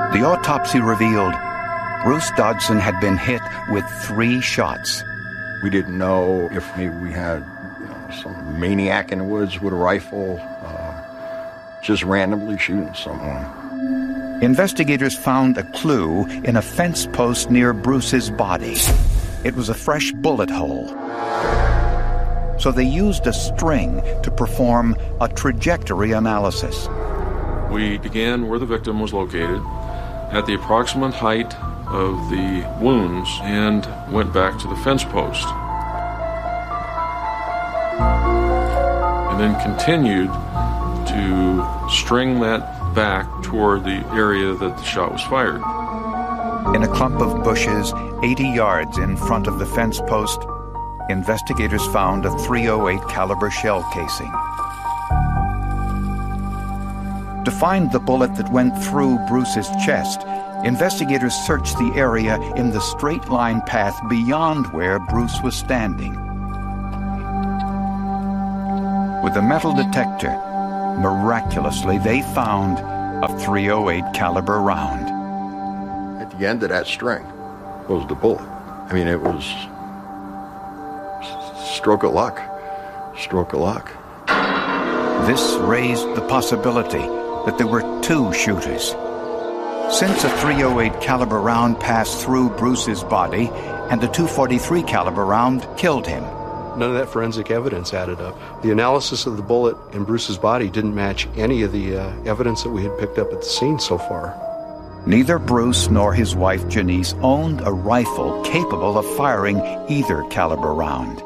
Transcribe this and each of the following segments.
The autopsy revealed Bruce Dodson had been hit with 3 shots. We didn't know if maybe we had some maniac in the woods with a rifle, just randomly shooting someone. Investigators found a clue in a fence post near Bruce's body. It was a fresh bullet hole. So they used a string to perform a trajectory analysis. We began where the victim was located, at the approximate height of the wounds, and went back to the fence post. And then continued to string that back toward the area that the shot was fired. In a clump of bushes 80 yards in front of the fence post, investigators found a .308 caliber shell casing. To find the bullet that went through Bruce's chest, investigators searched the area in the straight-line path beyond where Bruce was standing. With a metal detector, miraculously, they found a .308 caliber round. At the end of that string was the bullet. I mean, it was stroke of luck. Stroke of luck. This raised the possibility that there were 2 shooters. Since a .308 caliber round passed through Bruce's body and a .243 caliber round killed him. None of that forensic evidence added up. The analysis of the bullet in Bruce's body didn't match any of the evidence that we had picked up at the scene so far. Neither Bruce nor his wife Janice owned a rifle capable of firing either caliber round.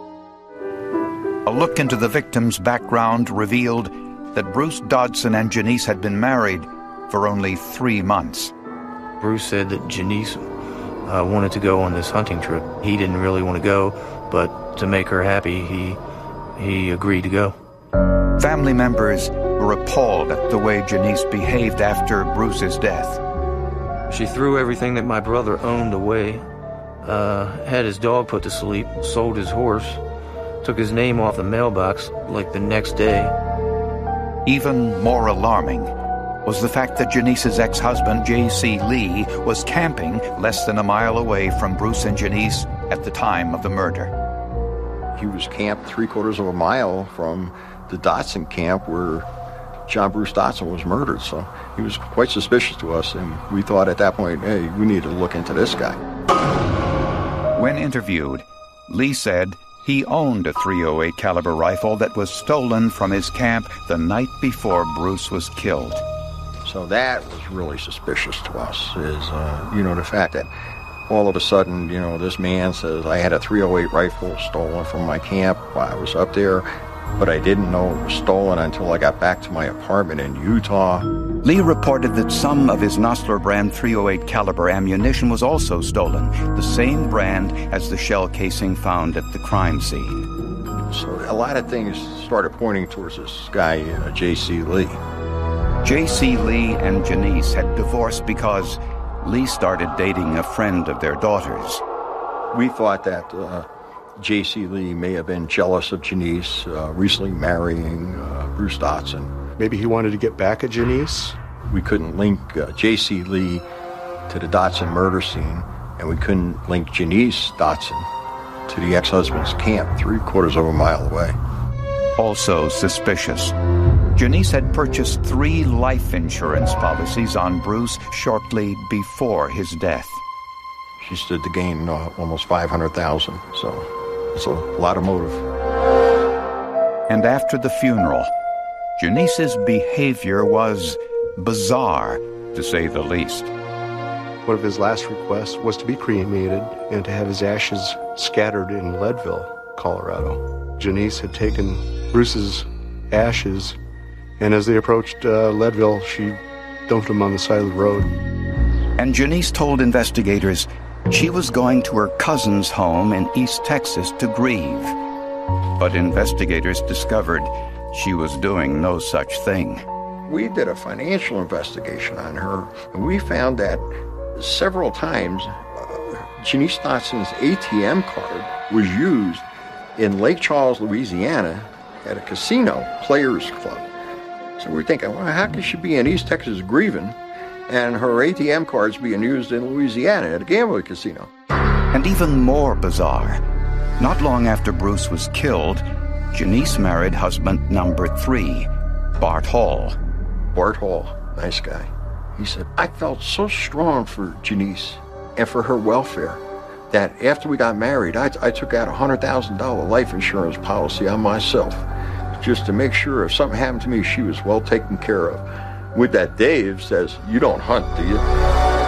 A look into the victim's background revealed that Bruce Dodson and Janice had been married for only 3 months. Bruce said that Janice wanted to go on this hunting trip. He didn't really want to go, but to make her happy, he agreed to go. Family members were appalled at the way Janice behaved after Bruce's death. She threw everything that my brother owned away, had his dog put to sleep, sold his horse, took his name off the mailbox like the next day. Even more alarming was the fact that Janice's ex-husband, J.C. Lee, was camping less than a mile away from Bruce and Janice at the time of the murder. He was camped 3/4 of a mile from the Dodson camp where John Bruce Dodson was murdered, so he was quite suspicious to us, and we thought at that point, hey, we need to look into this guy. When interviewed, Lee said he owned a .308 caliber rifle that was stolen from his camp the night before Bruce was killed. So that was really suspicious to us, is, the fact that all of a sudden, this man says, I had a .308 rifle stolen from my camp while I was up there, but I didn't know it was stolen until I got back to my apartment in Utah. Lee reported that some of his Nosler brand .308 caliber ammunition was also stolen, the same brand as the shell casing found at the crime scene. So a lot of things started pointing towards this guy, J.C. Lee. J.C. Lee and Janice had divorced because Lee started dating a friend of their daughter's. We thought that J.C. Lee may have been jealous of Janice recently marrying Bruce Dodson. Maybe he wanted to get back at Janice? We couldn't link J.C. Lee to the Dodson murder scene, and we couldn't link Janice Dodson to the ex-husband's camp 3/4 of a mile away. Also suspicious, Janice had purchased 3 life insurance policies on Bruce shortly before his death. She stood to gain almost $500,000, so it's a lot of motive. And after the funeral, Janice's behavior was bizarre, to say the least. One of his last requests was to be cremated and to have his ashes scattered in Leadville, Colorado. Janice had taken Bruce's ashes, and as they approached Leadville, she dumped them on the side of the road. And Janice told investigators she was going to her cousin's home in East Texas to grieve. But investigators discovered she was doing no such thing. We did a financial investigation on her, and we found that several times Janice Dodson's ATM card was used in Lake Charles, Louisiana at a casino, Players Club. So we're thinking, well, how could she be in East Texas grieving and her ATM cards being used in Louisiana at a gambling casino. And even more bizarre, not long after Bruce was killed, Janice married husband number 3, Bart Hall. Bart Hall, nice guy. He said, I felt so strong for Janice and for her welfare that after we got married, I took out a $100,000 life insurance policy on myself just to make sure if something happened to me, she was well taken care of. With that, Dave says, you don't hunt, do you?